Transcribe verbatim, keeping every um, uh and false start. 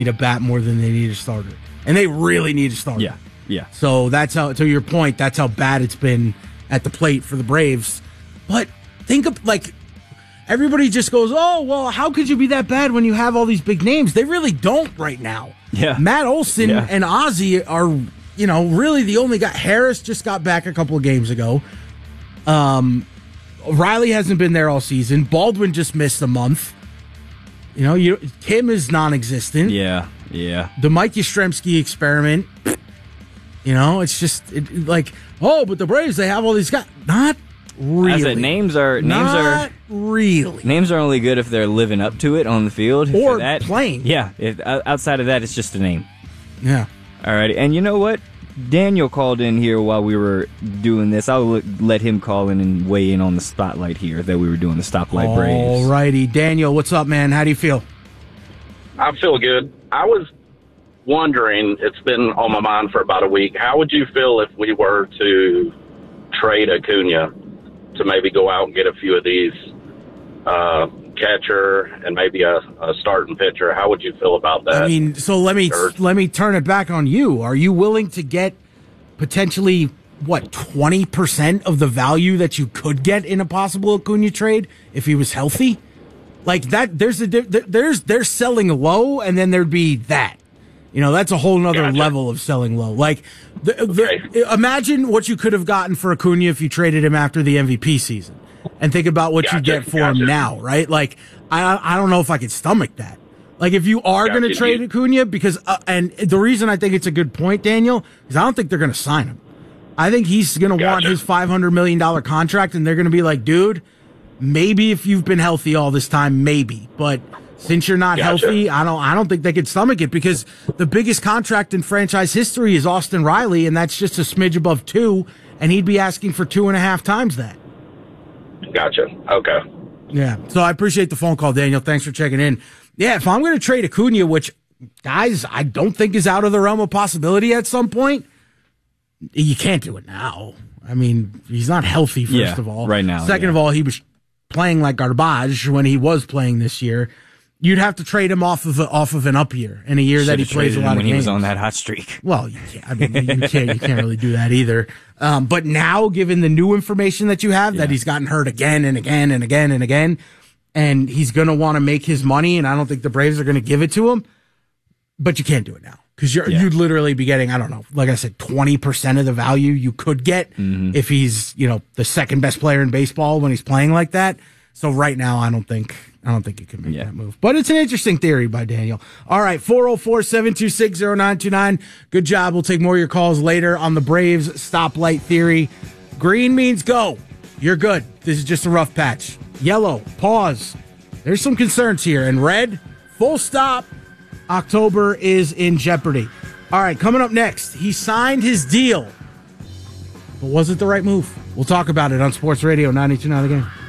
need a bat more than they need a starter. And they really need a starter. Yeah, yeah. So that's how, to your point, that's how bad it's been at the plate for the Braves. But think of, like, everybody just goes, oh, well, how could you be that bad when you have all these big names? They really don't right now. Yeah. Matt Olson yeah. and Ozzie are, you know, really the only guy. Harris just got back a couple of games ago. Um, Riley hasn't been there all season. Baldwin just missed a month. You know, you, Kim is non-existent. Yeah, yeah. The Mike Yastrzemski experiment, you know, it's just it, like, oh, but the Braves, they have all these guys. Not really. I said, names are names Not are really. Names are only good if they're living up to it on the field or For that, playing. Yeah, if, outside of that, it's just a name. Yeah. All right, and you know what? Daniel called in here while we were doing this. I'll let him call in and weigh in on the spotlight here that we were doing the Stoplight Braves. All righty. Daniel, what's up, man? How do you feel? I feel good. I was wondering, it's been on my mind for about a week, how would you feel if we were to trade Acuna to maybe go out and get a few of these uh, catcher and maybe a, a starting pitcher? How would you feel about that? I mean, so let me Or, let me turn it back on you. Are you willing to get potentially what twenty percent of the value that you could get in a possible Acuna trade if he was healthy? Like that, there's a there's they're selling low, and then there'd be that. You know, that's a whole nother Gotcha. level of selling low. Like, the, Okay. the, imagine what you could have gotten for Acuna if you traded him after the M V P season, and think about what you Gotcha, get for gotcha. him now, right? Like, I I don't know if I could stomach that. Like, if you are going to Gotcha. trade You- Acuna, because uh, and the reason I think it's a good point, Daniel, is I don't think they're going to sign him. I think he's going to want Gotcha. his five hundred million dollars contract, and they're going to be like, dude, maybe if you've been healthy all this time, maybe, but since you're not Gotcha. healthy, I don't I don't think they could stomach it, because the biggest contract in franchise history is Austin Riley, and that's just a smidge above two, and he'd be asking for two and a half times that. Gotcha. Okay. Yeah. So I appreciate the phone call, Daniel. Thanks for checking in. Yeah, if I'm going to trade Acuna, which, guys, I don't think is out of the realm of possibility at some point, you can't do it now. I mean, he's not healthy, first Yeah, of all. right now, Second yeah. of all, he was playing like garbage when he was playing this year. You'd have to trade him off of a, off of an up year in a year that he Should've plays a traded lot him of when he games. was on that hot streak. Well, you can't. I mean, you can't. You can't really do that either. Um, but now, given the new information that you have, that Yeah. he's gotten hurt again and again and again and again, and he's going to want to make his money, and I don't think the Braves are going to give it to him. But you can't do it now, because you're Yeah. you'd literally be getting, I don't know, like I said, twenty percent of the value you could get Mm-hmm. if he's, you know, the second best player in baseball when he's playing like that. So right now, I don't think I don't think you can make Yeah. that move. But it's an interesting theory by Daniel. All right, four oh four, seven two six, oh nine two nine. Good job. We'll take more of your calls later on the Braves stoplight theory. Green means go. You're good. This is just a rough patch. Yellow, pause. There's some concerns here. And red, full stop. October is in jeopardy. All right, coming up next, he signed his deal. But was it the right move? We'll talk about it on Sports Radio ninety-two point nine The Game.